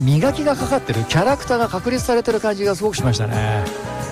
磨きがかかってる、キャラクターが確立されてる感じがすごくしましたね。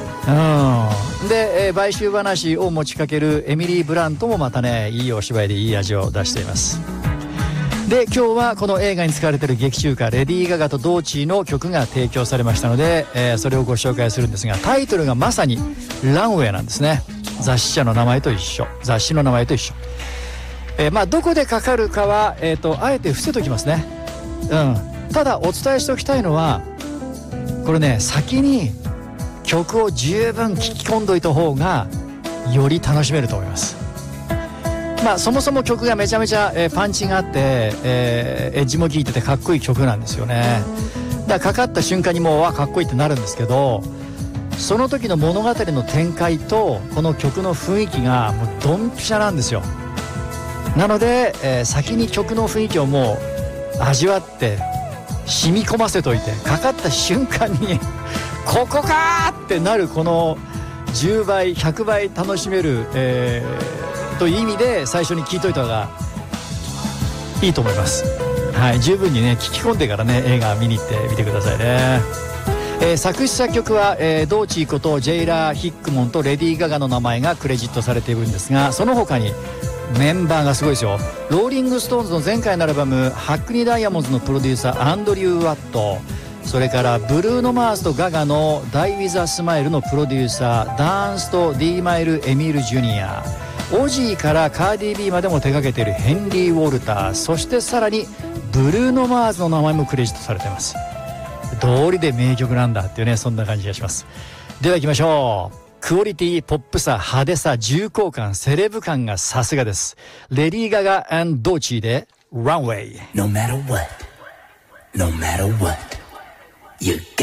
で、買収話を持ちかけるエミリー・ブラントもまたね、いいお芝居でいい味を出しています。で、今日はこの映画に使われている劇中歌レディー・ガガとドーチーの曲が提供されましたので、それをご紹介するんですが、タイトルがまさにランウェイなんですね。雑誌社の名前と一緒、雑誌の名前と一緒。どこでかかるかは、あえて伏せときますね。ただお伝えしておきたいのは、これね、先に曲を十分聴き込んどいた方がより楽しめると思います。そもそも曲がめちゃめちゃ、パンチがあって、エッジも効いててかっこいい曲なんですよね。だからかかった瞬間にもうわかっこいいってなるんですけど、その時の物語の展開とこの曲の雰囲気がもうドンピシャなんですよ。なので、先に曲の雰囲気をもう味わって染み込ませといて、かかった瞬間にここかーってなる、この10倍100倍楽しめる、という意味で最初に聴いといた方がいいと思います。はい、十分にね聴き込んでからね映画見に行ってみてくださいね。作詞作曲は、ドーチーことジェイラー・ヒックモンとレディー・ガガの名前がクレジットされているんですが、その他にメンバーがすごいですよ。ローリング・ストーンズの前回のアルバムハックニー・ダイヤモンドのプロデューサーアンドリュー・ワット、それからブルーノ・マーズとガガのダイ・ウィザ・スマイルのプロデューサーダンスと D マイル・エミール・ジュニア、オジーからカーディ・ビーまでも手掛けているヘンリー・ウォルター、そしてさらにブルーノ・マーズの名前もクレジットされています。道理で名曲なんだっていうね、そんな感じがします。では行きましょう。クオリティ、ポップさ、派手さ、重厚感、セレブ感がさすがです。レディー・ガガ&ドーチーでランウェイ。 No matter what, no matter what, you